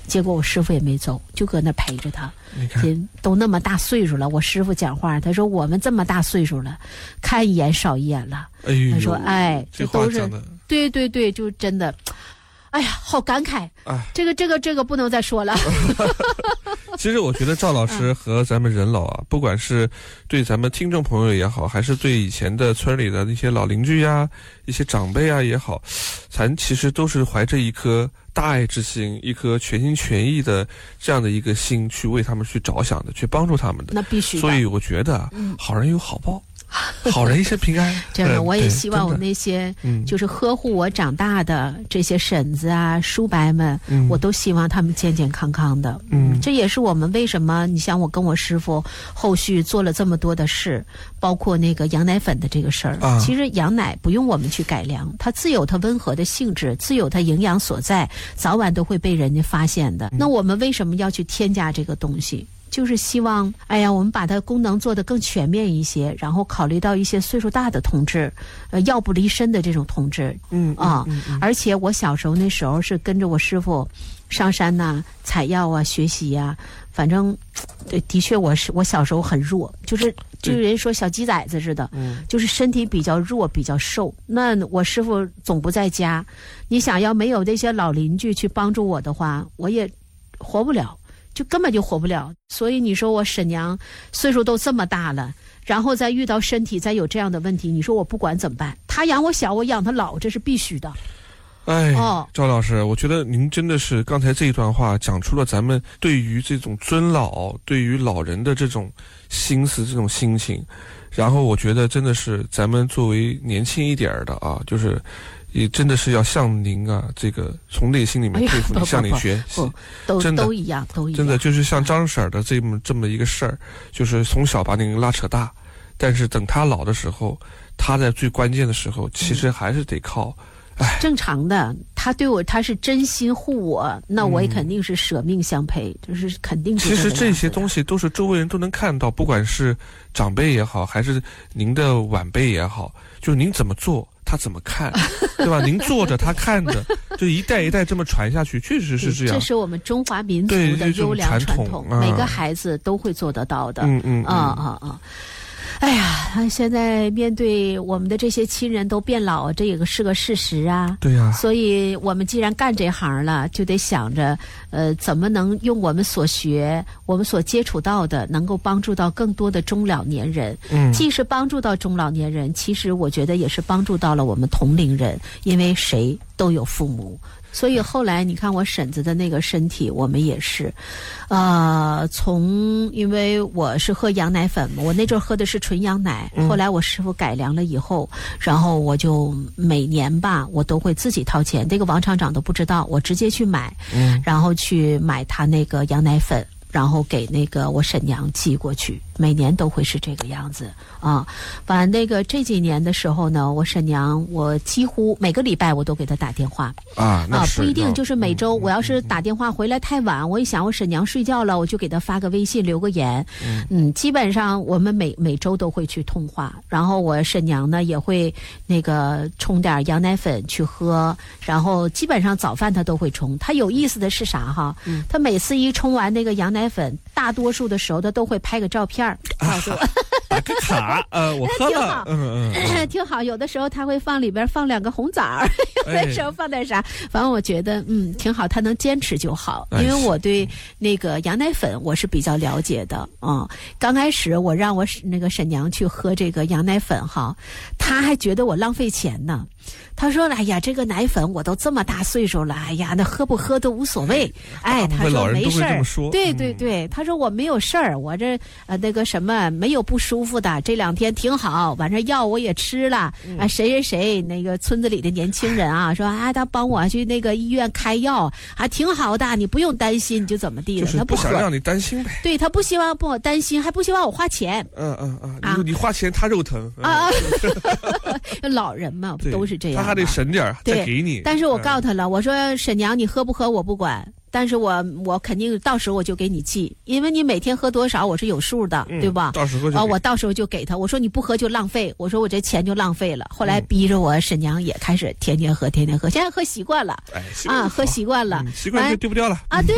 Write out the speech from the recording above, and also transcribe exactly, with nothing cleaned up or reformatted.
结果我师傅也没走，就搁那陪着他。都那么大岁数了，我师傅讲话，他说我们这么大岁数了，看一眼少一眼了。 哎呦， 他说哎， 这都是对对对，就真的。哎呀，好感慨！哎，这个这个这个不能再说了。 其实我觉得赵老师和咱们任老啊，不管是对咱们听众朋友也好，还是对以前的村里的那些老邻居呀、一些长辈啊也好，咱其实都是怀着一颗大爱之心，一颗全心全意的这样的一个心去为他们去着想的，去帮助他们的。 那必须的。 所以我觉得，嗯，好人有好报。好人一生平安。 真的，我也希望我那些就是呵护我长大的这些婶子啊、叔伯们，嗯、我都希望他们健健康康的。嗯，这也是我们为什么你像我跟我师傅后续做了这么多的事，包括那个羊奶粉的这个事儿。啊、其实羊奶不用我们去改良，它自有它温和的性质，自有它营养所在，早晚都会被人家发现的。嗯、那我们为什么要去添加这个东西？就是希望，哎呀，我们把它功能做得更全面一些，然后考虑到一些岁数大的同志，呃，药不离身的这种同志，嗯啊，嗯嗯嗯、而且我小时候那时候是跟着我师傅上山呐、啊、采药啊、学习呀、啊，反正，对，的确我是我小时候很弱，就是就是人说小鸡崽子似的，嗯，就是身体比较弱、比较瘦。那我师傅总不在家，你想要没有这些老邻居去帮助我的话，我也活不了。就根本就活不了，所以你说我婶娘岁数都这么大了，然后再遇到身体再有这样的问题，你说我不管怎么办？她养我小，我养她老，这是必须的。 哎，哦、赵老师，我觉得您真的是刚才这一段话讲出了咱们对于这种尊老、对于老人的这种心思、这种心情。然后我觉得真的是咱们作为年轻一点的啊，就是也真的是要向您啊，这个从内心里面佩服你，向你学习， 都真的都一样，都一样。 真的就是像张婶的这么这么一个事儿，就是从小把您拉扯大，但是等他老的时候，他在最关键的时候，其实还是得靠。哎， 正常的，他对我他是真心护我，那我也肯定是舍命相陪，嗯、就是肯定是。 其实这些东西都是周围人都能看到，不管是长辈也好，还是您的晚辈也好，就是您怎么做，他怎么看，对吧？您做着，他看着，就一代一代这么传下去，确实是这样。 这是我们中华民族的优良传统， 啊、 每个孩子都会做得到的。 嗯嗯啊啊啊！哎呀，现在面对我们的这些亲人都变老，这也个是个事实啊。 对呀、啊。 所以我们既然干这行了，就得想着，呃，怎么能用我们所学、我们所接触到的，能够帮助到更多的中老年人。嗯。既是帮助到中老年人，其实我觉得也是帮助到了我们同龄人，因为谁都有父母。所以后来你看我婶子的那个身体，我们也是，呃，从因为我是喝羊奶粉嘛，我那阵儿喝的是纯羊奶，后来我师傅改良了以后，然后我就每年吧，我都会自己掏钱，这个王厂长都不知道，我直接去买，嗯，然后去买他那个羊奶粉。然后给那个我婶娘寄过去，每年都会是这个样子啊。完那个这几年的时候呢，我婶娘我几乎每个礼拜我都给她打电话啊，那是啊不一定就是每周。我要是打电话回来太晚，我一想我婶娘睡觉了，我就给她发个微信留个言。嗯, 嗯基本上我们每每周都会去通话，然后我婶娘呢也会那个冲点羊奶粉去喝，然后基本上早饭她都会冲。她有意思的是啥哈？嗯，她每次一冲完那个羊奶粉，大多数的时候他都会拍个照片告诉我， 打个卡，呃，我喝了， 嗯嗯，挺好。有的时候他会放里边放两个红枣儿，有的时候放点啥，反正我觉得嗯挺好，他能坚持就好。因为我对那个羊奶粉我是比较了解的啊、嗯。刚开始我让我那个婶娘去喝这个羊奶粉哈，她还觉得我浪费钱呢。他说：“哎呀，这个奶粉我都这么大岁数了，哎呀，那喝不喝都无所谓。哎，他说没事儿，对对对，他说我没有事儿，我这呃那个什么没有不舒服的，这两天挺好，晚上药我也吃了。啊，谁谁谁那个村子里的年轻人啊，说啊他帮我去那个医院开药，还挺好的，你不用担心，你就怎么地了。 就是不想让你担心呗。 对他不希望帮我担心，还不希望我花钱。 嗯嗯嗯，啊，你花钱他肉疼啊，老人嘛都是这样。” 他还得省点再给你， 但是我告诉他了，我说婶娘你喝不喝我不管，但是我我肯定到时候我就给你寄，因为你每天喝多少我是有数的，嗯、对吧？ 到时候就啊，我到时候就给他。我说你不喝就浪费，我说我这钱就浪费了。后来逼着我婶娘也开始天天喝，天天喝，现在喝习惯了， 哎， 啊，喝习惯了， 嗯、习惯就丢不掉了啊，对。